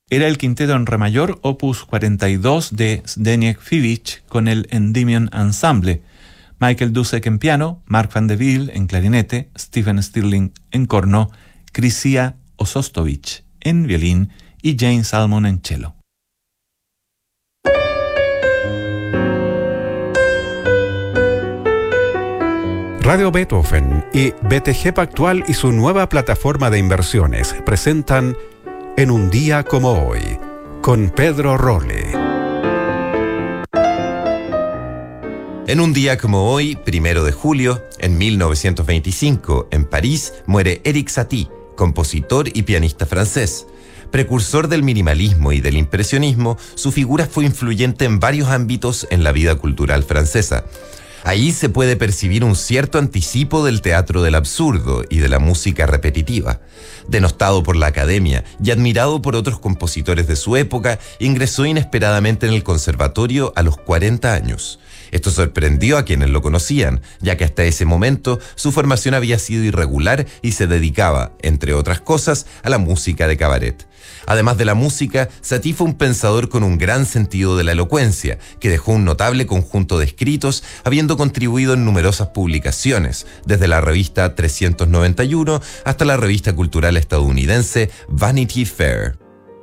Era el quinteto en re mayor, opus 42 de Zdeněk Fibić con el Endymion Ensemble. Michael Dusek en piano, Mark van de Ville en clarinete, Stephen Stirling en corno, Krysia Osostovich en violín y Jane Salmon en cello. Radio Beethoven y BTG Pactual y su nueva plataforma de inversiones presentan En un día como hoy, con Pedro Rolle. En un día como hoy, 1 de julio, en 1925, en París, muere Erik Satie, compositor y pianista francés. Precursor del minimalismo y del impresionismo, su figura fue influyente en varios ámbitos en la vida cultural francesa. Ahí se puede percibir un cierto anticipo del teatro del absurdo y de la música repetitiva. Denostado por la academia y admirado por otros compositores de su época, ingresó inesperadamente en el conservatorio a los 40 años. Esto sorprendió a quienes lo conocían, ya que hasta ese momento su formación había sido irregular y se dedicaba, entre otras cosas, a la música de cabaret. Además de la música, Satie fue un pensador con un gran sentido de la elocuencia, que dejó un notable conjunto de escritos, habiendo contribuido en numerosas publicaciones, desde la revista 391 hasta la revista cultural estadounidense Vanity Fair.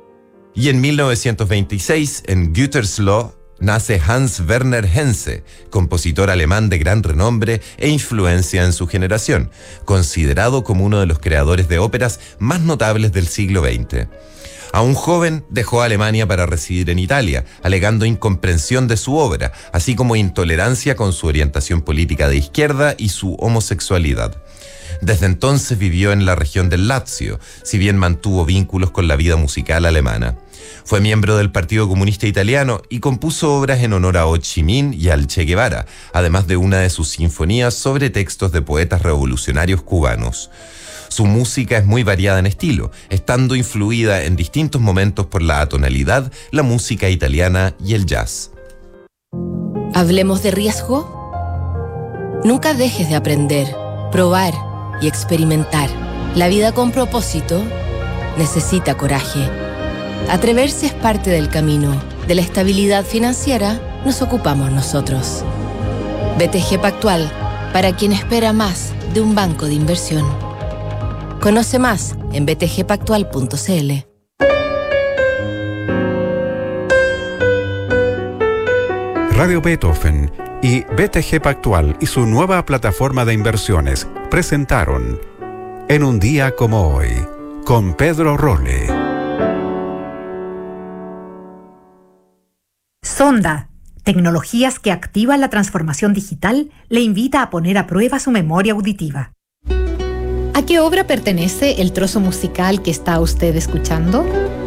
Y en 1926, en Gütersloh, nace Hans Werner Henze, compositor alemán de gran renombre e influencia en su generación, considerado como uno de los creadores de óperas más notables del siglo XX. Aún joven, dejó Alemania para residir en Italia, alegando incomprensión de su obra, así como intolerancia con su orientación política de izquierda y su homosexualidad. Desde entonces vivió en la región del Lazio, si bien mantuvo vínculos con la vida musical alemana. Fue miembro del Partido Comunista Italiano y compuso obras en honor a Ho Chi Minh y al Che Guevara, además de una de sus sinfonías sobre textos de poetas revolucionarios cubanos. Su música es muy variada en estilo, estando influida en distintos momentos por la atonalidad, la música italiana y el jazz. ¿Hablemos de riesgo? Nunca dejes de aprender, probar y experimentar. La vida con propósito necesita coraje. Atreverse es parte del camino. De la estabilidad financiera nos ocupamos nosotros. BTG Pactual, para quien espera más de un banco de inversión. Conoce más en btgpactual.cl. Radio Beethoven y BTG Pactual y su nueva plataforma de inversiones presentaron En un día como hoy, con Pedro Rolle. Sonda, tecnologías que activan la transformación digital, le invita a poner a prueba su memoria auditiva. ¿A qué obra pertenece el trozo musical que está usted escuchando?